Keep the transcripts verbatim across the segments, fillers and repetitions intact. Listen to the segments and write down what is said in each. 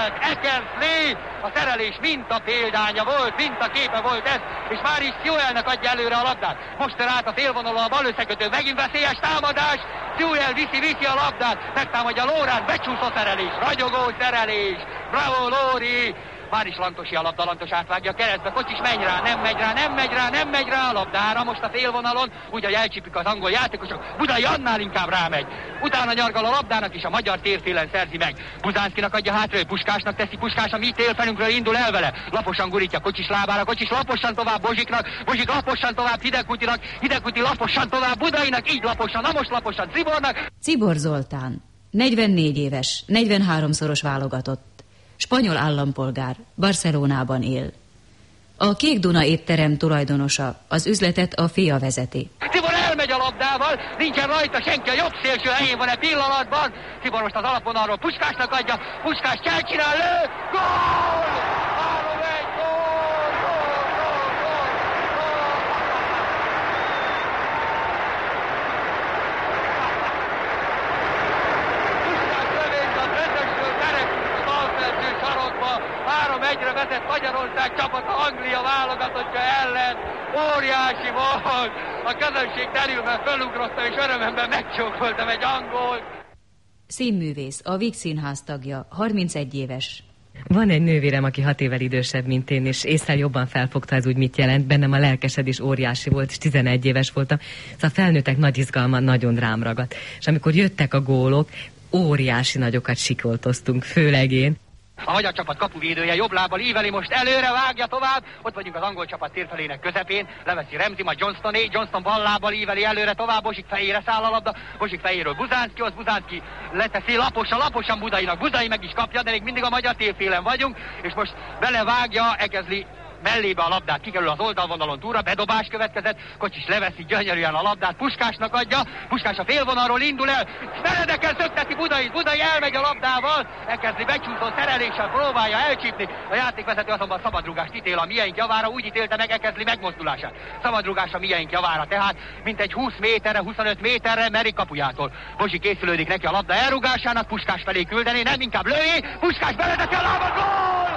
Lorent Eckersley, a szerelés minta példánya volt, minta képe volt ez, és már is Sewellnek adja előre a labdát. Most tör át a félvonalon a bal összekötő, megint veszélyes támadás, Sewell viszi, viszi a labdát, megtámadja Lorent, becsúszott szerelés, ragyogó szerelés, bravo Lóri! Már is Lantosi a labda, Lantos átvágja a keresztbe, Kocsis megy rá, nem megy rá, nem megy rá, nem megy rá a labdára, most a félvonalon, úgy, hogy elcsípik az angol játékosok, Budai annál inkább rámegy. Utána nyargal a labdának, és a magyar térfélen szerzi meg. Buzánszkinak adja hátra, Puskásnak teszi, Puskás a mi térfelünkről indul el vele. Laposan gurítja Kocsis lábára, Kocsis laposan tovább Bozsiknak, Bozsik laposan tovább Hidegkutinak, Hidegkuti laposan tovább Budainak, így laposan, na most laposan Cibornak. Cibor Zoltán, negyvennégy éves, negyvenháromszoros válogatott. Spanyol állampolgár, Barcelonában él. A Kék Duna étterem tulajdonosa, az üzletet a fia vezeti. Cibor elmegy a labdával, nincsen rajta senki, a jobb szélső helyén van egy pillanatban. Cibor most az alapvonalról Puskásnak adja, Puskás cselcsinál, lő, gól! három egy, gól, gól, gól, gól, gól! Puskás lövény, az rendesről terekül a balfelső sarokba, három egyre vezet Magyarország csapata Anglia válogatottja ellen. Óriási volt! A közönség terülben fölugrottam, és örömömben megcsókoltam egy angolt. Színművész, a Víg Színház tagja, harmincegy éves. Van egy nővérem, aki hat évvel idősebb, mint én, és észre jobban felfogta ez úgy mit jelent. Bennem a lelkesedés óriási volt, és tizenegy éves voltam. Szóval a felnőttek nagy izgalma nagyon rám ragadt. És amikor jöttek a gólok, óriási nagyokat sikoltoztunk, főleg én. A magyar csapat kapuvédője jobb lábbal íveli, most előre vágja tovább. Ott vagyunk az angol csapat térfelének közepén. Leveszi Remzi, majd Johnstoné. Johnston bal lábbal íveli előre tovább. Bozsik fejére száll a labda. Bozsik fejéről Buzánszkihoz. Buzánszki leteszi laposan, laposan Budainak. Budai meg is kapja, de még mindig a magyar térfélen vagyunk. És most belevágja Eckersley mellébe a labdát, kikerül az oldalvonalon túra, bedobás következett, Kocsis leveszi gyönyörűen a labdát, Puskásnak adja, Puskás a félvonalról indul el, Benedekkel szökteti Budai, Budai elmegy a labdával, Eckersley becsúszó szereléssel próbálja elcsípni, a játékvezető azonban szabadrúgást ítél a miénk javára, úgy ítélte meg Eckersley megmozdulását. Szabadrúgás a miénk javára, tehát mintegy húsz méterre, huszonöt méterre Merik kapujától. Bozsi készülődik neki a labda elrúgásának, Puskás felé küldeni, nem inkább lőjé, Puskás Benedekkel lába, gól!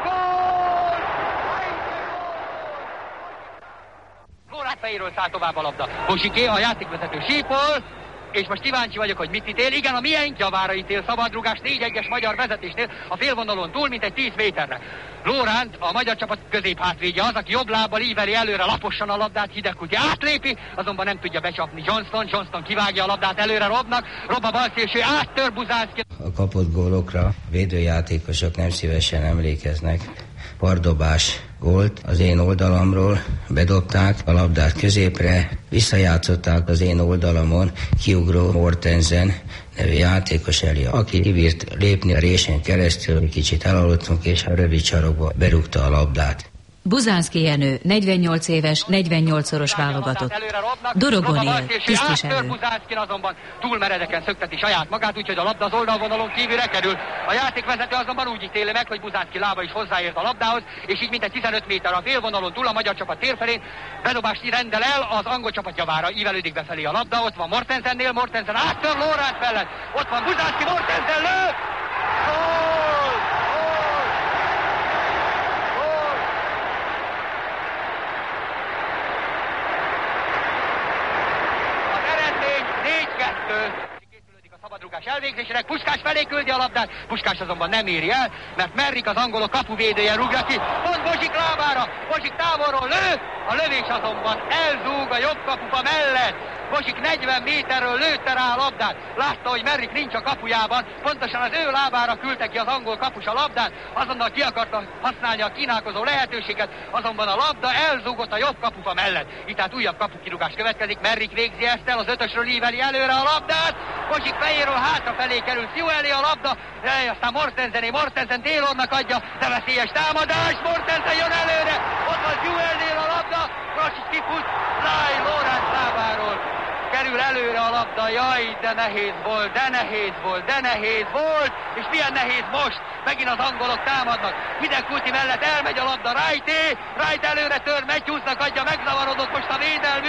Lorent fejéről száll tovább a labda. Bozsiké, a játékvezető sípol, és most kíváncsi vagyok, hogy mit ítél. Igen, a miénk javára ítél szabadrugás négy egyes magyar vezetésnél a félvonalon túl, mint egy tíz méterre. Lorent, a magyar csapat középhátvédje az, aki jobb lábbal íveli előre laposan a labdát, Hidegkuti átlépi, azonban nem tudja becsapni Johnston. Johnston kivágja a labdát előre Robnak, Rob a balszélső áttör Buzánszki. A kapott gólokra védőjátékosok nem szívesen emlékeznek. Pardobás volt az én oldalamról, bedobták a labdát középre, visszajátszották az én oldalamon kiugró Mortensen nevű játékos elé, aki kibírt lépni a résen keresztül, kicsit elaludtunk, és a rövid sarokba berúgta a labdát. Buzánszki Jenő, negyvennyolc éves, negyvennyolcszoros válogatott. Dorogon él, tisztviselő. Buzánszkin azonban túl meredeken szökteti saját magát, úgyhogy a labda az oldalvonalon kívülre kerül. A játékvezető azonban úgy ítéli meg, hogy Buzánszki lába is hozzáért a labdához, és így mintegy tizenöt méter a félvonalon túl a magyar csapat térfelén. Bedobást rendel el, az angol csapat javára ívelődik befelé a labda. Ott van Mortensennél, Mortensen áttör Lorent mellett. Ott van Buzánszki, Mortensen lő! Gól! négy kettő. Készülődik a szabadrugás elvégzésére, Puskás felé küldi a labdát, Puskás azonban nem éri el, mert Merrik az angolok kapuvédője rúgja ki, pont Bozsik lábára, Bozsik távolról lő, a lövés azonban elzúg a jobb kapufa mellett. Bozsik negyven méterről lőtte rá a labdát, látta, hogy Merrik nincs a kapujában, pontosan az ő lábára küldte ki az angol kapus a labdát, azonnal ki akarta használni a kínálkozó lehetőséget, azonban a labda elzúgott a jobb kapufa mellett. Itt tehát újabb kapukirúgás következik, Merrik végzi ezt el, az ötösről íveli előre a labdát, Bozsik fejéről hátrafelé kerül Sewellé a labda, aztán Mortensené, Mortensen Taylornak adja, de veszélyes támadás, Mortensen jön előre, ott van Sewellnél a labda, Krasics kifut, Lai Lorent lábáról. Kerül előre a labda, jaj, de nehéz volt, de nehéz volt, de nehéz volt, és milyen nehéz most, megint az angolok támadnak, Hidegkuti mellett elmegy a labda, Wrighté, Wright előre tör, Matthewsnak adja, megzavarodott most a védelmünk,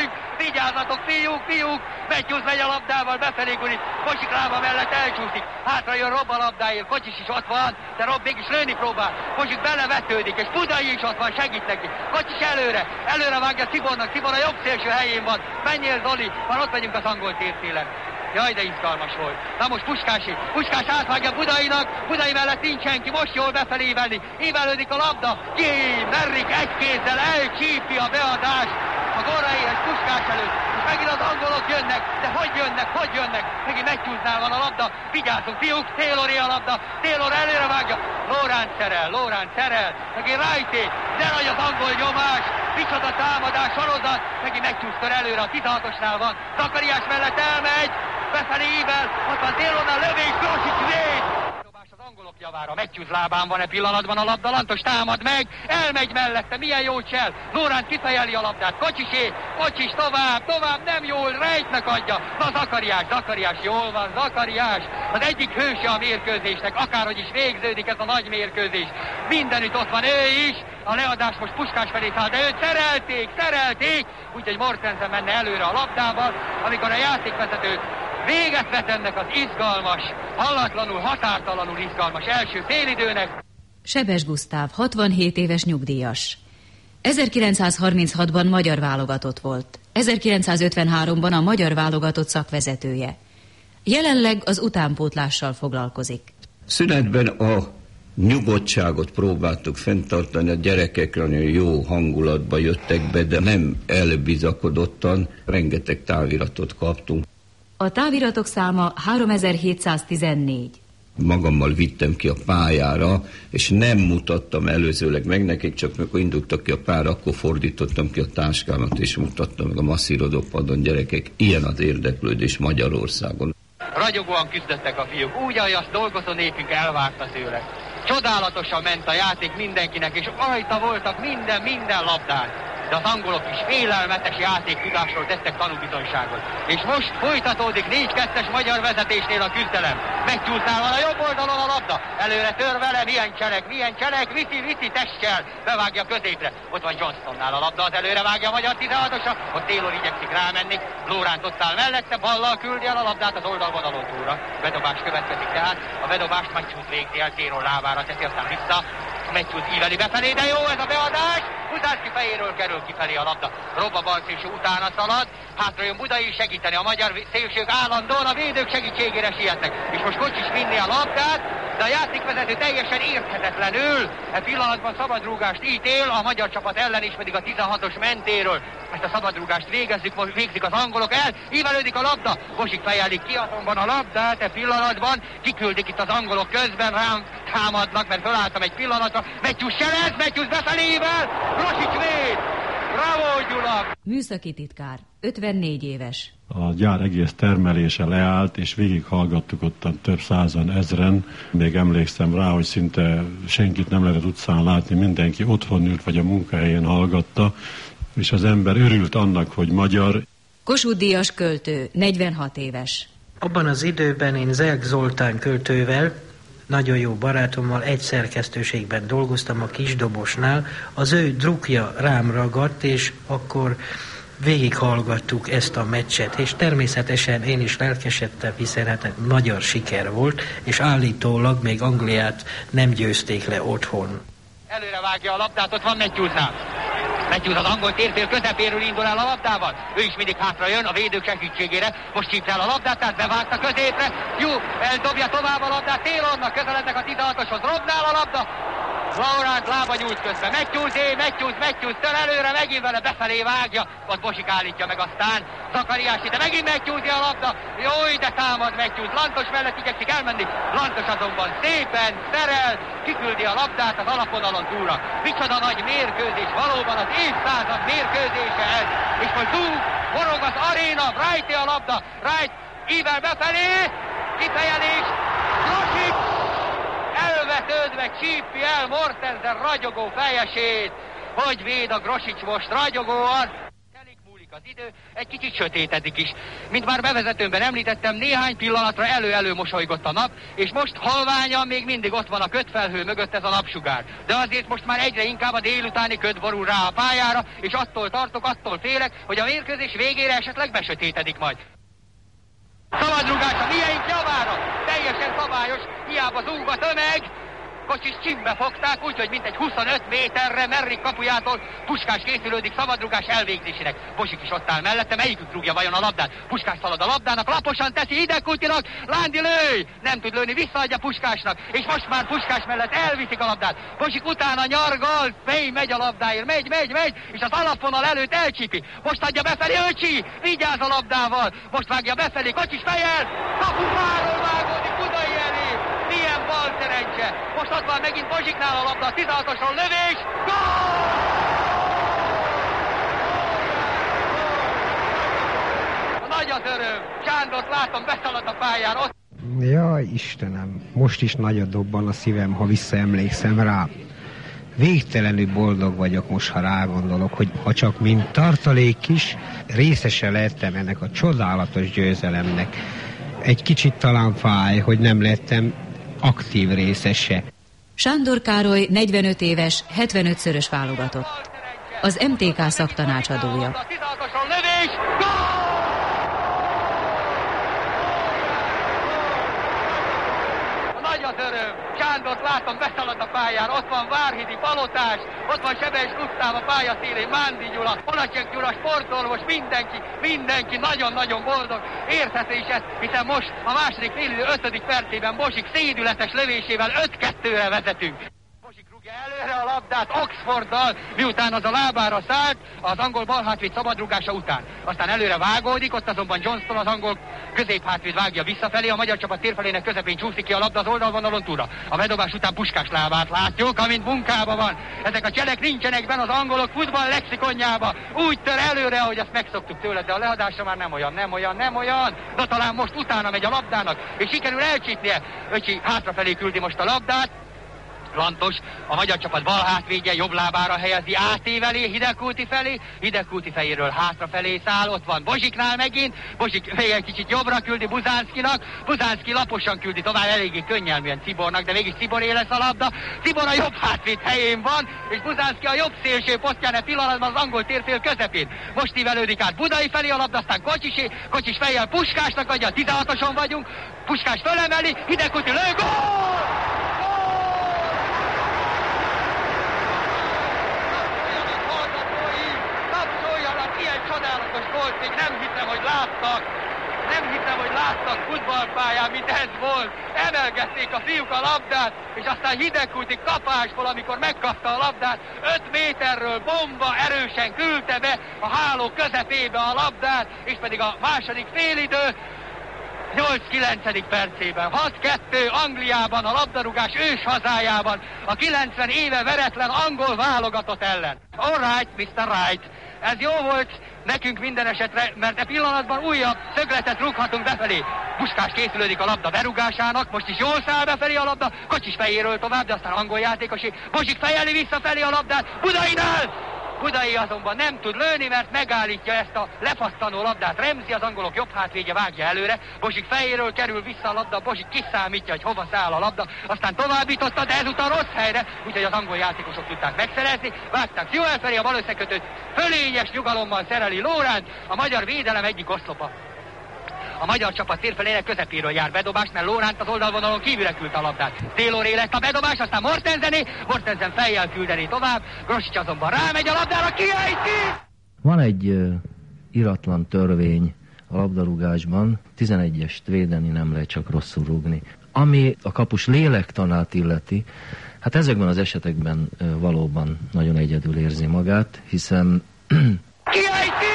vigyázzatok, fiúk, fiúk! Matthews megy a labdával, befelé gurít, Bozsik lába mellett elcsúszik, hátra jön Rob a labdáért, Kocsis is ott van, de Rob mégis lőni próbál, Bozsik belevetődik, és Budai is ott van, segít neki, Kocsis előre, előre vágja Tibornak, Tibor a jobb szélső helyén van, menjél Zoli, már ott megyünk az angol térfélen. Jaj, de izgalmas volt. Na most Puskási, Puskás átvágja Budainak, Budai mellett nincs senki, most jól befelé ívelni, ívelődik a labda, ki, Merrik egy kézzel elcsípi a beadást a Goraéhes Puskás előtt, és megint az angolok jönnek, de hogy jönnek, hogy jönnek, megint Matthewsnál van a labda, vigyázzunk fiúk, Tayloré a labda, Taylor előre vágja, Lórán szerel, Lórán szerel, megint Wrighté, de nagy az angol nyomás, micsoda támadás, sorozat, megint Matthews kör előre, a tizenhatosnál van, Zakariás mellett elmegy, befelé ível, ott van Taylornál lövés, Grosics véd! Az angolok javára, Matthews lábán van e pillanatban a labda, Lantos támad meg, elmegy mellette, milyen jó csel, Lóránt kifejeli a labdát, Kocsisé, Kocsis tovább, tovább, nem jól, Rejtnek adja, na Zakariás, Zakariás, jól van, Zakariás, az egyik hőse a mérkőzésnek, akárhogy is végződik ez a nagy mérkőzés, mindenütt ott van ő is, a leadás most Puskás felé száll, de őt szerelték, szerelték, úgyhogy Mortensen menne előre a labdával, amikor a játékvezető véget vet ennek az izgalmas, hallatlanul, határtalanul izgalmas első félidőnek. Sebes Gusztáv, hatvanhét éves nyugdíjas. ezerkilencszázharminchatban magyar válogatott volt. ezerkilencszázötvenháromban a magyar válogatott szakvezetője. Jelenleg az utánpótlással foglalkozik. Szünetben a nyugodtságot próbáltuk fenntartani, a gyerekek jó hangulatba jöttek be, de nem elbizakodottan, rengeteg táviratot kaptunk. A táviratok száma háromezer-hétszáztizennégy. Magammal vittem ki a pályára, és nem mutattam előzőleg meg nekik, csak mikor indultak ki a pályára, akkor fordítottam ki a táskámat, és mutattam meg a masszírodópadon, gyerekek, ilyen az érdeklődés Magyarországon. Ragyogóan küzdöttek a fiúk, úgy, ahogy azt dolgozó népünk elvárta tőle. Csodálatosan ment a játék mindenkinek, és rajta voltak minden, minden labdán. De az angolok is félelmetes játéktudásról tettek tanúbizonyságot. És most folytatódik négy kettes magyar vezetésnél a küzdelem. Matthewsnál van a jobb oldalon a labda. Előre tör vele, milyen cselek, milyen cselek, viszi, viszi testtel, bevágja középre. Ott van Johnsonnál a labda, az előre vágja a magyar tizenhatosa, ott Taylor igyekszik rámenni. Lóránt ott áll mellette, ballal küldi el a labdát az oldalvonalon túlra. Bedobás következik tehát, a bedobást Matthews végzi el, Taylor lábára teszi, aztán vissza. Matthews íveli befelé, de jó ez a beadás! Huzárszki fejéről kerül kifelé a labda. Rob a bal szélső utána szalad, hátra jön Budai segíteni, a magyar szélsők állandóan a védők segítségére sietnek. És most Kocsis vinni a labdát, de a játékvezető teljesen érthetetlenül e pillanatban szabadrúgást ítél, a magyar csapat ellen is pedig a tizenhatos mentéről. Ezt a szabadrúgást végezzük, most végzik az angolok el, ívelődik a labda, Bozsik fejelik ki azonban a labdát e pillanatban, kiküldik itt az angolok közben, rám támadnak, mert fölálltam egy pillanatra, Matthews se lesz, Matthews befelével, Grosics véd! Bravo, Gyula! Műszaki titkár, ötvennégy éves. A gyár egész termelése leállt, és végighallgattuk ottan több százan, ezren. Még emlékszem rá, hogy szinte senkit nem lehetett utcán látni, mindenki otthon ült, vagy a munkahelyén hallgatta, és az ember örült annak, hogy magyar. Kossuth Díjas költő, negyvenhat éves. Abban az időben én Zelk Zoltán költővel, nagyon jó barátommal egy szerkesztőségben dolgoztam a Kisdobosnál, az ő drukja rám ragadt, és akkor végighallgattuk ezt a meccset, és természetesen én is lelkesedtem, hiszen hát magyar siker volt, és állítólag még Angliát nem győzték le otthon. Előre vágja a labdát, ott van Matthewsnál. Matthews az angol térfél közepéről indul el a labdával. Ő is mindig hátra jön a védők segítségére. Most csípte el a labdát, tehát bevágta középre. Jó, eldobja tovább a labdát. Taylornak közelednek a tizenhatoshoz. Robnál a labda. Lóránc lába nyújt közben. Matthews, é, Matthews, Matthews től előre, megint vele befelé vágja. Ott Bozsik állítja meg aztán. Zakariás ide, megint Matthews a labda. Jój, de támad Matthews. Lantos mellett igyekszik elmenni. Lantos azonban szépen szerel, kiküldi a labdát az alapvonalon túlra. Micsoda nagy mérkőzés, valóban az évszázad mérkőzése ez. És most dúg, forog az aréna, Wrighté a labda. Wright ível befelé, kifejelés, Grosics! Elvetődve csípi el Mortensen ragyogó fejesét. Hogy véd a Grosics most ragyogóan. Telik múlik Az idő egy kicsit sötétedik is. Mint már bevezetőmben említettem, néhány pillanatra elő-elő mosolygott a nap, és most halványan még mindig ott van a ködfelhő mögött ez a napsugár. De azért most már egyre inkább a délutáni köd borul rá a pályára, és attól tartok, attól félek, hogy a mérkőzés végére esetleg besötétedik majd. Szabadrugás a miénk javára, teljesen szabályos, hiába zúg a tömeg. Kocsis csimbe fogták, úgyhogy mintegy huszonöt méterre Merrik kapujától Puskás készülődik szabadrugás elvégzésének. Bosik is ott áll mellette, melyikük rúgja vajon a labdát? Puskás szalad a labdának, laposan teszi Hidegkutinak, Lándi lőj! Nem tud lőni, visszaadja Puskásnak, és most már Puskás mellett elviszik a labdát. Bosik utána nyargal, mely megy a labdáért, megy, megy, megy, és az alapvonal előtt elcsipi. Most adja befelé, Öcsi, vigyáz a labdával, most vágja befelé, Kocsis fejjel, kapufáról vágódik Budai elé. Milyen bal szerencse! Most ott van megint Bozsiknál a labda, tizenhatoson lövés! Gól! Nagy az öröm! Sándort látom, beszaladt a pályán, ott... Jaj, Istenem, most is nagyot dobban a szívem, ha visszaemlékszem rá. Végtelenül boldog vagyok most, ha rágondolok, hogy ha csak mint tartalék is részese lettem ennek a csodálatos győzelemnek. Egy kicsit talán fáj, hogy nem lettem aktív részese. Sándor Károly negyvenöt éves, hetvenötszörös válogatott. Az em té ká szaktanácsadója. Nagy az öröm! Sándort látom, beszalad a pályán, ott van Várhidi Palotás, ott van Sebes Gusztáv a pálya szélén, Mándi Gyula, Polacsek Gyula, sportolvos, mindenki, mindenki nagyon-nagyon boldog. Érthető is ez, hiszen most a második félidő ötödik percében Bosik szédületes lövésével öt kettőre vezetünk. Bosik rúgja előre a labdát Oxforddal, miután az a lábára szállt az angol balhátvéd szabadrúgása után. Aztán előre vágódik, ott azonban Johnston az angol középhátvéd vágja visszafelé, a magyar csapat térfelének közepén csúszik ki a labda az oldalvonalon túlra. A bedobás után Puskás lábát látjuk, amint munkában van. Ezek a cselek nincsenek benne az angolok futball lexikonjába. Úgy tör előre, ahogy azt megszoktuk tőle, de a lehadásra már nem olyan, nem olyan, nem olyan. De talán most utána megy a labdának, és sikerül elcsípnie. Öcsi hátrafelé küldi most a labdát. Lantos, a magyar csapat bal hátvédje jobb lábára helyezi átévelé Hidegkuti felé, Hidegkuti fejéről hátrafelé száll, ott van Bozsiknál megint, Bozsik még egy kicsit jobbra küldi Buzánszkinak, Buzánszki laposan küldi tovább, eléggé könnyelműen Cibornak, de mégis Ciboré lesz a labda, Cibor a jobb hátvéd helyén van, és Buzánszki a jobb szélső posztján, e pillanatban az angol térfél közepén. Most ívelődik át Budai felé a labda, aztán Kocsisé, Kocsis fejjel Puskásnak adja, tizenhatoson vagyunk, Puskás fölemeli, Hidegkuti lő, gól! Csodálatos volt, még nem hittem, hogy láttak, nem hittem, hogy láttak futballpályán, mint ez volt. Emelgették a fiúk a labdát, és aztán Hidegkuti kapásból, amikor megkapta a labdát, öt méterről bomba erősen küldte be a háló közepébe a labdát, és pedig a második félidő nyolc-kilencedik percében. hat kettő Angliában, a labdarúgás ős hazájában, a kilencven éve veretlen angol válogatott ellen. All right, mister Wright. Ez jó volt nekünk minden esetre, mert e pillanatban újabb szögletet rúghatunk befelé. Puskás készülődik a labda berúgásának, most is jól száll befelé a labda, Kocsis fejéről tovább, de aztán angol játékosé. Bosik fejeli visszafelé a labdát, Budainál! Budai azonban nem tud lőni, mert megállítja ezt a lefasztanó labdát. Remzi, az angolok jobb hátvédje vágja előre, Bosik fejéről kerül vissza a labda, Bosik kiszámítja, hogy hova száll a labda, aztán továbbította, de ezúttal rossz helyre, úgyhogy az angol játékosok tudták megszerezni, vágták Szjuel felé, a bal összekötőt fölényes nyugalommal szereli Lóránt, a magyar védelem egyik oszlopa. A magyar csapat térfelének közepéről jár bedobás, mert Lóránt az oldalvonalon kívülre küldte a labdát. Tayloré lett a bedobás, aztán Mortensené, Mortensen fejjel küldeni tovább, Grosics azonban rámegy a labdára, kiejti! Van egy uh, iratlan törvény a labdarúgásban, tizenegyest védeni nem lehet, csak rosszul rúgni. Ami a kapus lélektanát illeti, hát ezekben az esetekben uh, valóban nagyon egyedül érzi magát, hiszen... kiejti!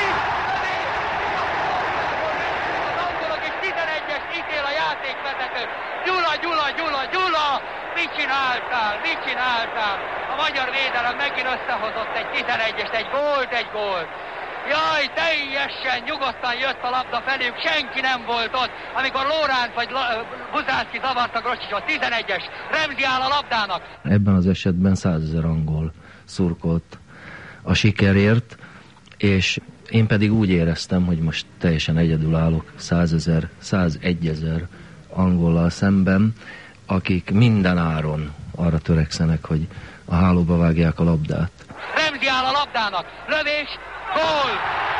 Gyula, Gyula, Gyula, Gyula! Mit csináltál? Mit csináltál? A magyar védelem megint összehozott egy tizenegyest, egy gólt, egy gólt. Jaj, teljesen nyugodtan jött a labda felük, senki nem volt ott. Amikor Lóránt vagy Buzánszki zavarta Grosicsot, tizenegyes, Remzi áll a labdának. Ebben az esetben százezer angol szurkolt a sikerért, és én pedig úgy éreztem, hogy most teljesen egyedül állok százezer, százegyezer angollal szemben, akik minden áron arra törekszenek, hogy a hálóba vágják a labdát. Remzi áll a labdának, lövés, gól!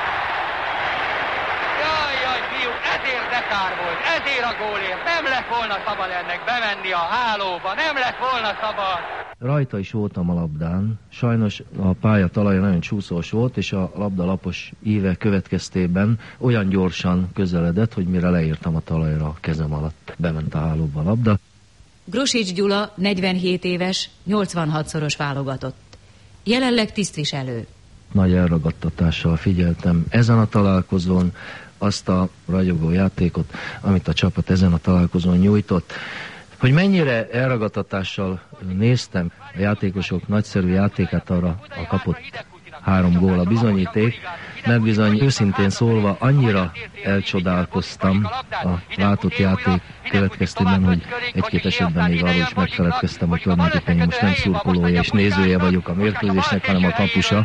Jaj, jaj, fiú, ezért de kár volt, ezért a gólért. Nem lett volna szabad ennek bemenni a hálóba, nem lett volna szabad. Rajta is voltam a labdán, sajnos a pálya talaja nagyon csúszós volt, és a labda lapos íve következtében olyan gyorsan közeledett, hogy mire leírtam a talajra a kezem alatt, bement a hálóba a labda. Grosics Gyula, negyvenhét éves, nyolcvanhatszoros válogatott. Jelenleg tisztviselő. Nagy elragadtatással figyeltem ezen a találkozón azt a ragyogó játékot, amit a csapat ezen a találkozón nyújtott. Hogy mennyire elragadtatással néztem a játékosok nagyszerű játékát, arra a kapott három gól a bizonyíték, mert bizony őszintén szólva annyira elcsodálkoztam a látott játék következtében, hogy egy-két esetben még arról is megfeledkeztem, hogy tulajdonképpen most nem szurkolója és nézője vagyok a mérkőzésnek, hanem a kapusa.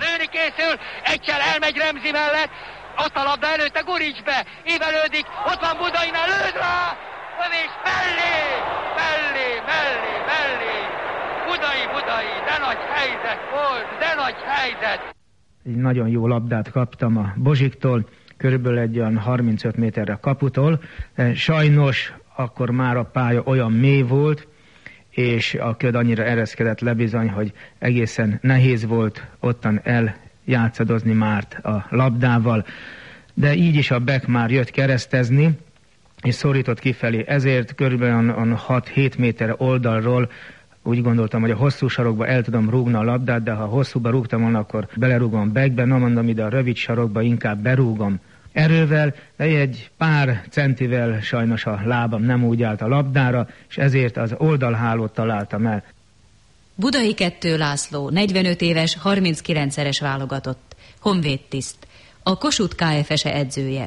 Egyszer elmegy Remzi mellett, ott a labda előtte, Gurics be, ívelődik, ott van Budainál, lőd rá! Lövés mellé, mellé, mellé, mellé. Budai, Budai, de nagy helyzet volt, de nagy helyzet. Egy nagyon jó labdát kaptam a Bozsiktól, körülbelül egy olyan harmincöt méterre kaputól. Sajnos akkor már a pálya olyan mély volt, és a köd annyira ereszkedett le bizony, hogy egészen nehéz volt ottan eljátszadozni már a labdával. De így is a Beck már jött keresztezni, és szorított kifelé. Ezért körülbelül hat-hét méter oldalról úgy gondoltam, hogy a hosszú sarokba el tudom rúgni a labdát, de ha hosszúba rúgtam volna, akkor belerúgom Beckbe, no mondom, ide a rövid sarokba inkább berúgom erővel, de egy pár centivel sajnos a lábam nem úgy állt a labdára, és ezért az oldalhálót találtam el. Budai kettő László, negyvenöt éves, harminckilencszeres válogatott, honvédtiszt, a Kossuth ká ef es-e edzője.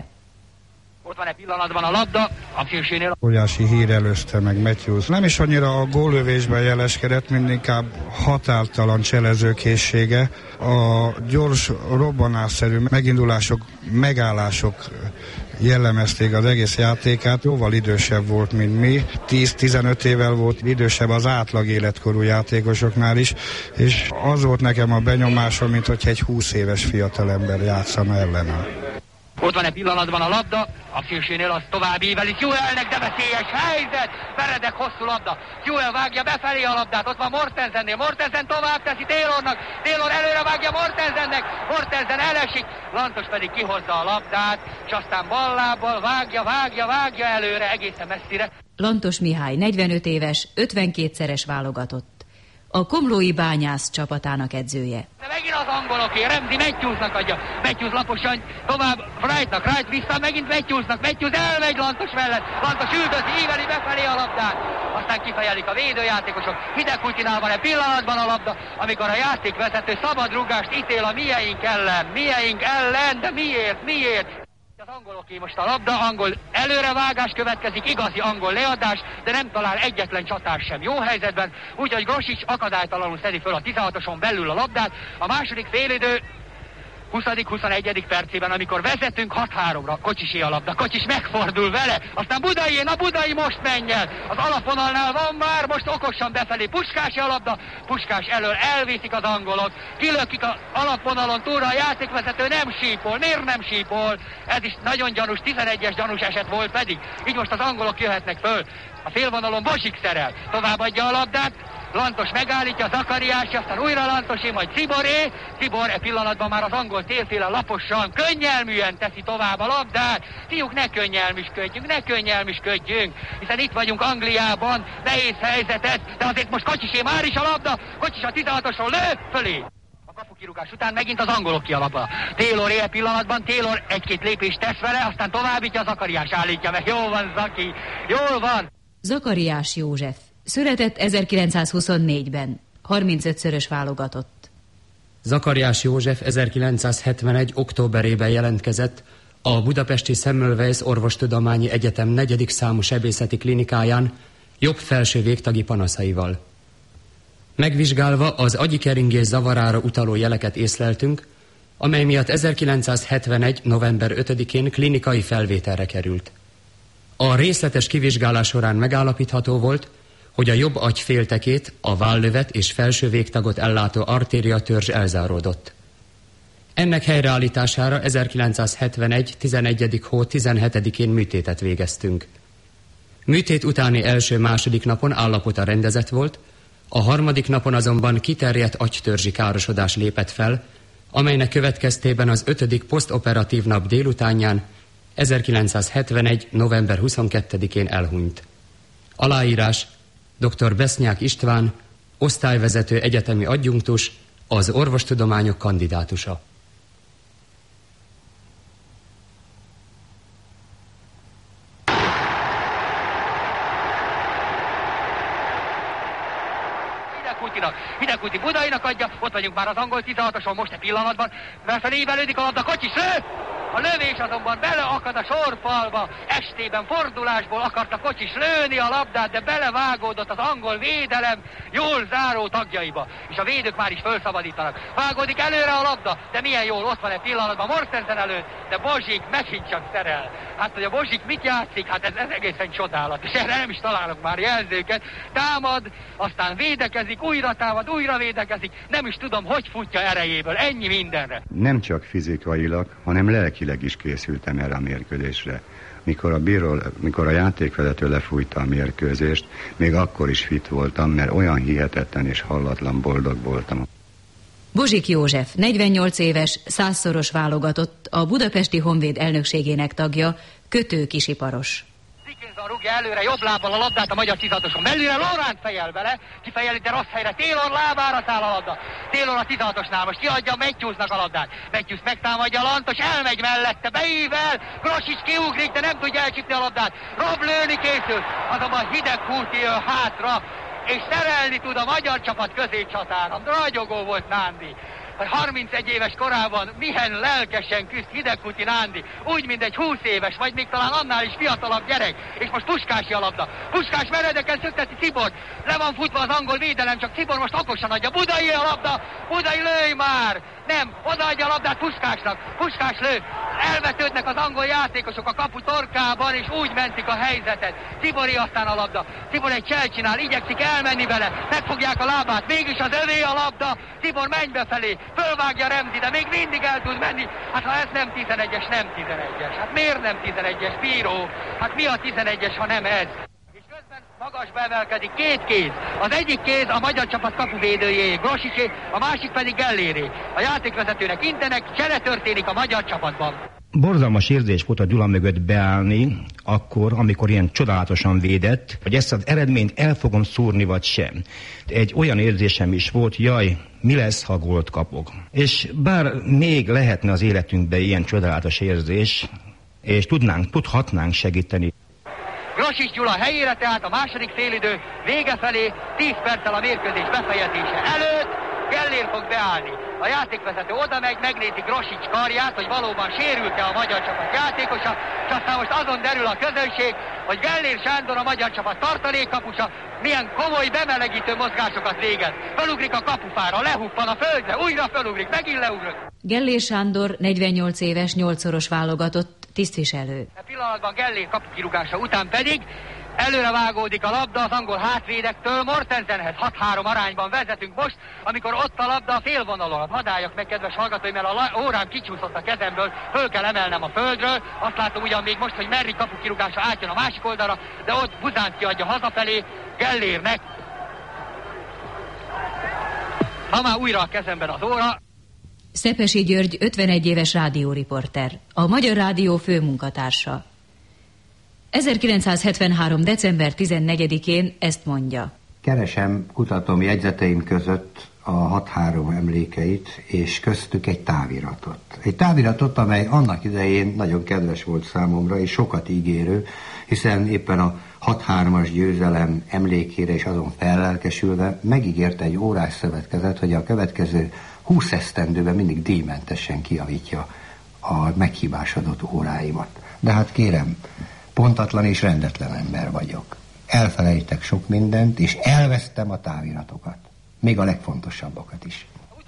Ott van egy pillanatban a labda, a félsénél. Óriási hír előzte meg Matthews. Nem is annyira a góllövésben jeleskedett, mint inkább határtalan cselezőkészsége. A gyors, robbanásszerű megindulások, megállások jellemezték az egész játékát. Jóval idősebb volt, mint mi. tíz-tizenöt évvel volt idősebb az átlag életkorú játékosoknál is, és az volt nekem a benyomásom, mint hogy egy húsz éves fiatalember játszana ellenem. Ott van egy pillanatban a labda, a szélsénél az tovább ívelik, Juelnek, de veszélyes helyzet, Veredek hosszú labda, Juel vágja befelé a labdát, ott van Mortensennél, Mortensen tovább teszi Taylornak, Taylor előre vágja Mortensennek, Mortensen elesik, Lantos pedig kihozza a labdát, és aztán ballábbal vágja, vágja, vágja előre egészen messzire. Lantos Mihály, negyvenöt éves, ötvenkétszeres válogatott. A komlói Bányász csapatának edzője. De megint az angoloké, Remzi Matthewsnak adja, Matthews laposan, tovább Wrightnak, Wright vissza, megint Matthewsnak, Matthews elmegy Lantos mellett, Lantos üldözi, íveli befelé a labdát, aztán kifejelik a védőjátékosok, Hidegkutyinál van egy pillanatban a labda, amikor a játékvezető szabad rúgást ítél a mieink ellen, mieink ellen, de miért, miért? Az angoloké most a labda, angol előrevágás következik, igazi angol leadás, de nem talál egyetlen csatár sem jó helyzetben, úgyhogy Grosics akadálytalanul szedi föl a tizenhatoson belül a labdát. A második félidő huszadik-huszonegyedik percében, amikor vezetünk hat-háromra, Kocsisé a labda, Kocsis megfordul vele, aztán Budai, na Budai most menj el, az alapvonalnál van már, most okosan befelé, Puskási a labda, Puskás elől elviszik az angolok, kilökik az alapvonalon túlra, a játékvezető nem sípol, miért nem sípol? Ez is nagyon gyanús, tizenegyes gyanús eset volt pedig, így most az angolok jöhetnek föl. A félvonalon Bosik szerel, továbbadja a labdát, Lantos megállítja, Zakariás, aztán újra Lantosé, majd Ciboré. Cibor e pillanatban már az angol térféle laposan, könnyelműen teszi tovább a labdát. Fiúk, ne könnyelműsködjünk, ne könnyelműsködjünk, hiszen itt vagyunk Angliában, nehéz helyzet ez, de azért most Kocsisé már is a labda, Kocsis a tizenhatosról lő fölé. A kapukirúgás után megint az angolok ki a labda. Taylor e pillanatban, Taylor egy-két lépést tesz vele, aztán továbbítja, Zakariás állítja meg. Jól van, Zaki, jól van. Zakariás József. Született ezerkilencszázhuszonnégyben, harmincötszörös válogatott. Zakariás József ezerkilencszázhetvenegy. októberében jelentkezett a budapesti Semmelweis Orvostudományi Egyetem negyedik számú sebészeti klinikáján jobb felső végtagi panaszaival. Megvizsgálva az agyikeringés zavarára utaló jeleket észleltünk, amely miatt ezerkilencszázhetvenegy. november ötödikén klinikai felvételre került. A részletes kivizsgálás során megállapítható volt, hogy a jobb agy féltekét, a vállövet és felső végtagot ellátó artériatörzs elzáródott. Ennek helyreállítására ezerkilencszázhetvenegy. tizenegyedik hó tizenhetedikén műtétet végeztünk. Műtét utáni első-második napon állapota rendezett volt, a harmadik napon azonban kiterjedt agytörzsi károsodás lépett fel, amelynek következtében az ötödik posztoperatív nap délutánján ezerkilencszázhetvenegy. november huszonkettedikén elhunyt. Aláírás: dr. Besznyák István, osztályvezető egyetemi adjunktus, az orvostudományok kandidátusa. Hidegkúti Budainak adja, ott vagyunk már az angol tizenhatoson most a pillanatban, befelé ívelődik a labda, kocsis lő! A lövés azonban beleakad a sorfalba, estében fordulásból akart a kocsis lőni a labdát, de belevágódott az angol védelem jól záró tagjaiba, és a védők már is felszabadítanak. Vágódik előre a labda, de milyen jól ott van egy pillanatban Mortensen előtt, de Bozsik megint csak szerel. Hát, hogy a Bozsik mit játszik, hát ez, ez egészen csodálatos, erre nem is találok már jelzőket. Támad, aztán védekezik, újra támad, újra védekezik, nem is tudom, hogy futja erejéből, ennyi mindenre. Nem csak fizikailag, hanem lelkileg is készültem erre a mérkőzésre. Mikor a bíró, mikor a játékvezető lefújta a mérkőzést, még akkor is fit voltam, mert olyan hihetetlen és hallatlan boldog voltam. Bozsik József, negyvennyolc éves, százszoros válogatott, a budapesti Honvéd elnökségének tagja, kötőkisiparos. Dickinson rúgja előre jobb lábbal a labdát a magyar tizenhatoson belülre, Lóránt fejel bele, kifejeli, de rossz helyre, Taylor lábára száll a labda. Taylor a tizenhatosnál most kiadja Matthewsnak a labdát. Matthews megtámadja Lantos, elmegy mellette, beível, Grosics kiugrik, de nem tudja elcsípni a labdát. Rob lőni készül, azonban Hidegkúti jön hátra, és szerelni tud a magyar csapat középcsatára. Ragyogó volt Nándi. harmincegy éves korában milyen lelkesen küzd Hidegkúti Nándi, úgy, mint egy húsz éves, vagy még talán annál is fiatalabb gyerek, és most Puskási a labda. Puskás meredeken szökteti Cibor, le van futva az angol védelem, csak Cibor most okosan adja. Budai a labda, Budai lőj már! Nem, odaadja a labdát Puskásnak, Puskás lő, elvetődnek az angol játékosok a kapu torkában, és úgy mentik a helyzetet. Cibori aztán a labda, Cibor egy csel csinál, igyekszik elmenni vele, megfogják a lábát, mégis az övé a labda, Cibor menj befelé, fölvágja Remzi, de még mindig el tud menni. Hát ha ez nem tizenegyes, nem tizenegyes. Hát miért nem tizenegyes, bíró? Hát mi a tizenegyes, ha nem ez? És közben magasba emelkedik két kéz. Az egyik kéz a magyar csapat kapuvédőjé, Grosicsé, a másik pedig Gelléré. A játékvezetőnek intenek, csere történik a magyar csapatban. Borzalmas érzés volt a Gyula mögött beállni, akkor, amikor ilyen csodálatosan védett, hogy ezt az eredményt el fogom szúrni, vagy sem. Egy olyan érzésem is volt, jaj, mi lesz, ha gólt kapok. És bár még lehetne az életünkben ilyen csodálatos érzés, és tudnánk, tudhatnánk segíteni. Grosics Gyula helyére, tehát a második félidő vége felé, tíz perccel a mérkőzés befejezése előtt Gellér fog beállni. A játékvezető oda megy, megnézi Grosics karját, hogy valóban sérült-e a magyar csapat játékosa, és aztán most azon derül a közönség, hogy Gellér Sándor, a magyar csapat tartalékkapusa, milyen komoly bemelegítő mozgásokat végez. Fölugrik a kapufára, lehuppan a földre, újra fölugrik, megint leugrok. Gellér Sándor, negyvennyolc éves, nyolcszoros válogatott, tisztviselő. A pillanatban Gellér kapukirúgása után pedig előre vágódik a labda az angol hátvédektől, Mortensenhez hat három arányban vezetünk most, amikor ott a labda a félvonalon. Hadd álljak meg, kedves hallgatói, mert a órám kicsúszott a kezemből, föl kell emelnem a földről. Azt látom ugyan még most, hogy Merri kapukirúgása átjön a másik oldalra, de ott Buzánszky adja hazafelé Gellérnek. Ha már újra a kezemben az óra. Szepesi György, ötvenegy éves rádióriporter, a Magyar Rádió főmunkatársa. ezerkilencszázhetvenhárom. december tizennegyedikén ezt mondja. Keresem, kutatom jegyzeteim között a hat három emlékeit, és köztük egy táviratot. Egy táviratot, amely annak idején nagyon kedves volt számomra, és sokat ígérő, hiszen éppen a hat hármas győzelem emlékére és azon fellelkesülve megígérte egy órás szövetkezet, hogy a következő húsz esztendőben mindig díjmentesen kijavítja a meghibásodott óráimat. De hát kérem, pontatlan és rendetlen ember vagyok. Elfelejtek sok mindent, és elvesztem a táviratokat. Még a legfontosabbakat is. Utolsó perc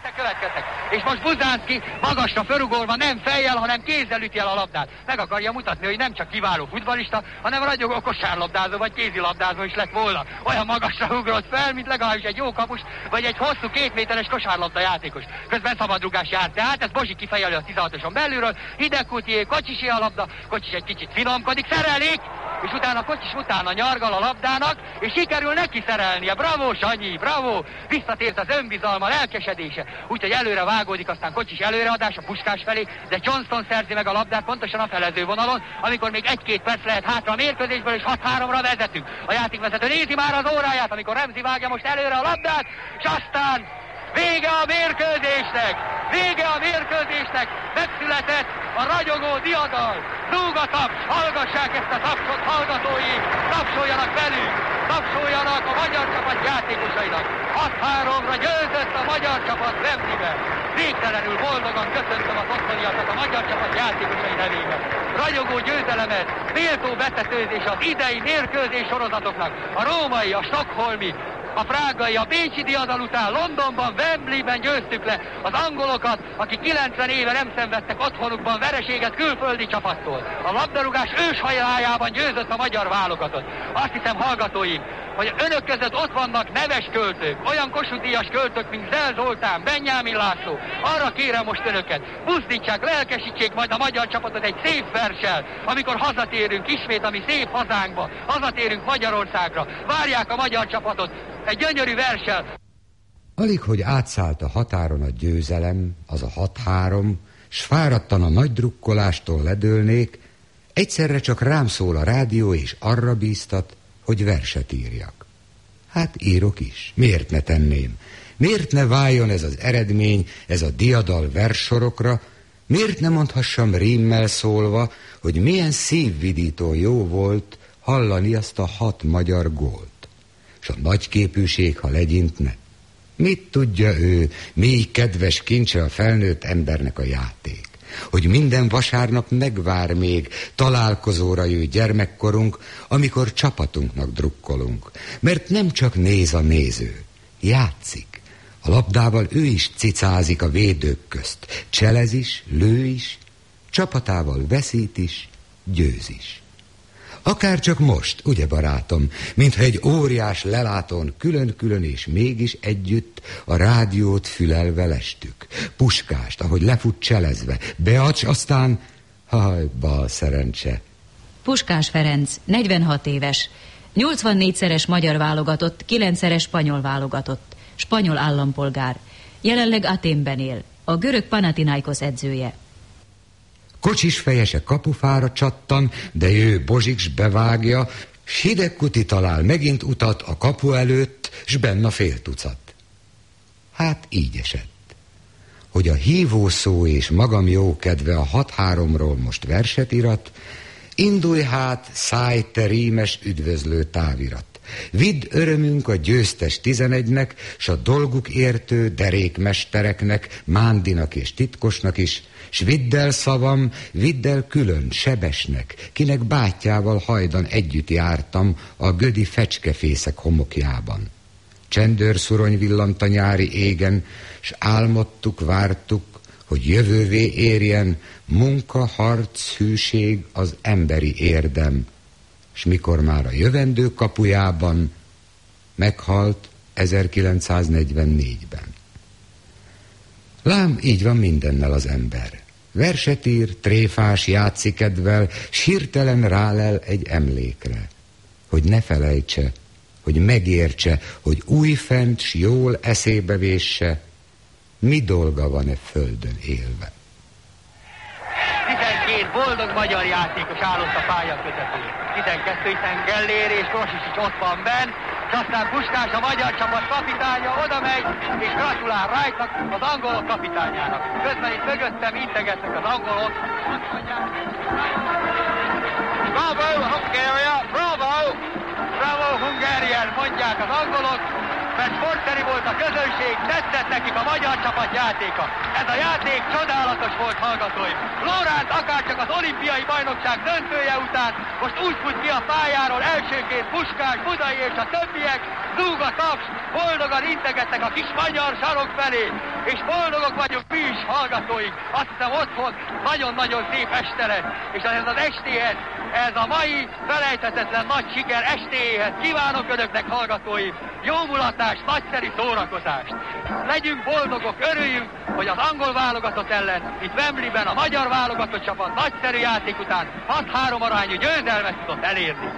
percek következtek. És most Buzánszky magasra fölugorva nem fejjel, hanem kézzel üti el a labdát. Meg akarja mutatni, hogy nem csak kiváló futballista, hanem ragyogó kosárlabdázó vagy kézilabdázó is lett volna. Olyan magasra ugrott fel, mint legalábbis egy jó kapus, vagy egy hosszú két méteres kosárlabda játékos. Közben szabadrugás járt tehát, ez Bozsik kifejeli a tizenhatoson belülről, Hidegkutié, Kocsisé a labda, Kocsis egy kicsit finomkodik, szerelik, és utána Kocsis utána nyargal a labdának, és sikerül neki szerelnie. Bravo, Sanyi, bravo! Visszatért az önbizalma, lelkesedése. Úgyhogy előre vágódik, aztán Kocsis előreadás a Puskás felé, de Johnston szerzi meg a labdát pontosan a felező vonalon, amikor még egy-két perc lehet hátra a mérkőzésből, és hat háromra vezetünk. A játékvezető nézi már az óráját, amikor Remzi vágja most előre a labdát, és aztán vége a mérkőzésnek! Vége a mérkőzésnek! Megszületett a ragyogó diadal! Zúg a taps! Hallgassák ezt a tapsot, hallgatói! Tapsoljanak velünk! Tapsoljanak a magyar csapat játékosainak! hat háromra győzött a magyar csapat Wembleyben! Végtelenül boldogan köszöntöm az otthoniakat a magyar csapat játékosai nevében! Ragyogó győzelemet, méltó betetőzés az idei mérkőzés sorozatoknak! A római, a stockholmi, a prágai, a bécsi diadal után Londonban, Wembleyben győztük le az angolokat, akik kilencven éve nem szenvedtek otthonukban vereséget külföldi csapattól. A labdarúgás őshajájában győzött a magyar válogatott. Azt hiszem, hallgatóim, hogy önök között ott vannak neves költők, olyan Kossuth-díjas költők, mint Zell Zoltán, Benyámin László. Arra kérem most önöket, buzdítsák, lelkesítsék majd a magyar csapatot egy szép verssel, amikor hazatérünk ismét a mi szép hazánkba, hazatérünk Magyarországra. Várják a magyar csapatot egy gyönyörű verssel. Alig, hogy átszállt a határon a győzelem, az a hat három, s fáradtan a nagy drukkolástól ledőlnék, egyszerre csak rám szól a rádió, és arra bíztat, hogy verset írjak. Hát írok is. Miért ne tenném? Miért ne váljon ez az eredmény, ez a diadal verssorokra? Miért ne mondhassam rímmel szólva, hogy milyen szívvidító jó volt hallani azt a hat magyar gólt? S a nagyképűség, ha legyintne. Mit tudja ő, mély kedves kincse a felnőtt embernek a játék? Hogy minden vasárnap megvár még, találkozóra jő gyermekkorunk, amikor csapatunknak drukkolunk. Mert nem csak néz a néző, játszik. A labdával ő is cicázik a védők közt. Cselez is, lő is, csapatával veszít is, győz is. Akár csak most, ugye barátom, mintha egy óriás lelátón külön-külön és mégis együtt a rádiót fülelve lestük. Puskást, ahogy lefut cselezve, Beacs, aztán, haj, bal szerencse. Puskás Ferenc, negyvenhat éves, nyolcvannégyszeres magyar válogatott, kilencszeres spanyol válogatott, spanyol állampolgár, jelenleg Athénben él, a görög Panathinaikos edzője. Kocsis fejese kapufára csattan, de ő Bozsiks bevágja, s Hidegkuti talál megint utat a kapu előtt, s benn a fél tucat. Hát így esett, hogy a hívó szó és magam jó kedve a hat háromról most verset irat, indulj hát, szállj te rímes üdvözlő távirat. Vidd örömünk a győztes tizenegynek, s a dolguk értő derékmestereknek, Mándinak és Titkosnak is, s vidd el szavam, vidd el külön Sebesnek, kinek bátyjával hajdan együtt jártam a gödi fecskefészek homokjában. Csendőrszurony villant a nyári égen, s álmodtuk, vártuk, hogy jövővé érjen munka, harc, hűség, az emberi érdem. S mikor már a jövendő kapujában meghalt ezerkilencszáznegyvennégyben. Lám, így van mindennel az ember. Verset ír, tréfás játszikedvel, s hirtelen rálel egy emlékre, hogy ne felejtse, hogy megértse, hogy újfent s jól eszébe vésse, mi dolga van-e földön élve. tizenkét boldog magyar játékos állott a pálya közepén. tizenkettő, hiszen Gellér és Krosics ott van benn, és aztán Puskás, a magyar csapat kapitánya oda megy, és gratulál Wrightnak, az angolok kapitányának. Közben itt mögöttem integetnek az angolok. Bravo, Hungária! Bravo! Bravo, Hungarian, mondják az angolok, mert sportszerű volt a közönség, tetszett nekik a magyar csapat játéka. Ez a játék csodálatos volt, hallgatóim. Lóránt akárcsak az olimpiai bajnokság döntője után most úgy fut ki a pályáról elsőként Puskás, Budai és a többiek, zúg a taps, boldogan integettek a kis magyar sarok felé, és boldogok vagyunk mi is, hallgatóink. Azt hiszem otthon nagyon-nagyon szép este lesz, és ez az estéhez, ez a mai felejthetetlen nagy siker estéhez kívánok önöknek, hallgatóim, jó mulatást, nagyszerű szórakozást. Legyünk boldogok, örüljünk, hogy az angol válogatott ellen itt Wembleyben a magyar válogatott csapat nagyszerű játék után hat három arányú győzelmet tudott elérni.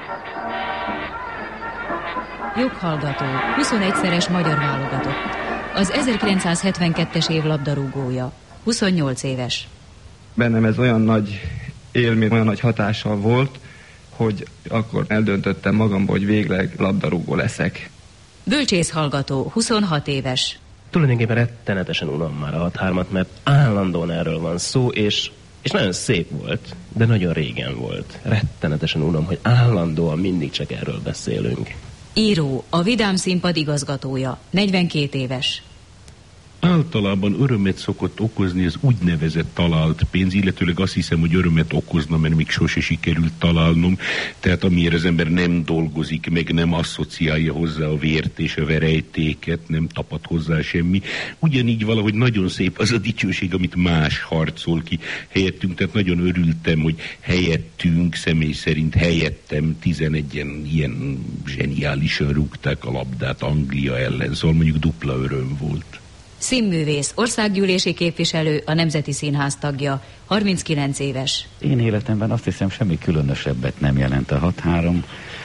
Joghallgató, huszonegyszeres magyar válogatott. Az ezerkilencszázhetvenkettes év labdarúgója, huszonnyolc éves. Bennem ez olyan nagy élmény, olyan nagy hatással volt, hogy akkor eldöntöttem magamból, hogy végleg labdarúgó leszek. Bölcsész hallgató, huszonhat éves. Tulajdonképpen rettenetesen unom már a hat hármat, mert állandóan erről van szó, és, és nagyon szép volt, de nagyon régen volt. Rettenetesen unom, hogy állandóan mindig csak erről beszélünk. Író, a Vidám Színpad igazgatója, negyvenkét éves. Általában örömet szokott okozni az úgynevezett talált pénz, illetőleg azt hiszem, hogy örömet okozna, mert még sose sikerült találnom. Tehát amiért az ember nem dolgozik, meg nem asszociálja hozzá a vért és a verejtéket, nem tapad hozzá semmi. Ugyanígy valahogy nagyon szép az a dicsőség, amit más harcol ki helyettünk. Tehát nagyon örültem, hogy helyettünk, személy szerint helyettem tizenegyen ilyen zseniálisan rúgták a labdát Anglia ellen, szóval mondjuk dupla öröm volt. Színművész, országgyűlési képviselő, a Nemzeti Színház tagja, harminckilenc éves. Én életemben azt hiszem, semmi különösebbet nem jelent a hat három.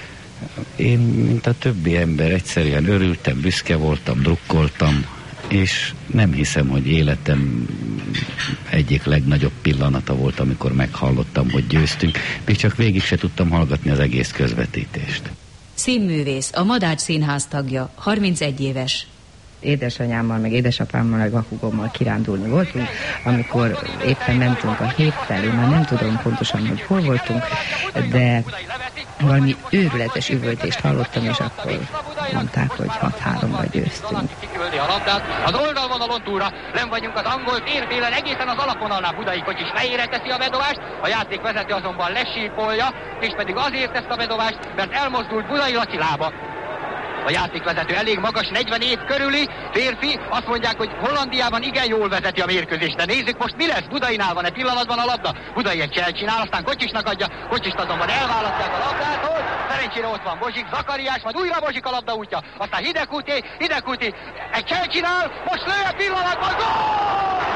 Én, mint a többi ember, egyszerűen örültem, büszke voltam, drukkoltam, és nem hiszem, hogy életem egyik legnagyobb pillanata volt, amikor meghallottam, hogy győztünk, még csak végig se tudtam hallgatni az egész közvetítést. Színművész, a Madács Színház tagja, harmincegy éves. Édesanyámmal, meg édesapámmal, meg a húgommal kirándulni voltunk, amikor éppen mentünk a hét felé, már nem tudom pontosan, hogy hol voltunk, de valami őrületes üvöltést hallottam, és akkor mondták, hogy hat háromra győztünk. A labdát az oldalvonalon túlra, nem vagyunk az angol térdélen, egészen az alapvonalnál Budai kocsis fejére teszi a bedobást, a játékvezető azonban lesípolja, és pedig azért ezt a bedobást, mert elmozdult Budai Laci lába. A játékvezető elég magas, negyven év körüli férfi, azt mondják, hogy Hollandiában igen jól vezeti a mérkőzést, de nézzük most mi lesz, Budainál van egy pillanatban a labda, Budai egy cselt csinál, aztán Kocsisnak adja, Kocsist azonban elválasztják a labdától, szerencsére ott van Bozsik, Zakariás, majd újra Bozsik a labda útja, aztán Hidegkúti, Hidegkúti egy cselt csinál, most lő a pillanatban, gól!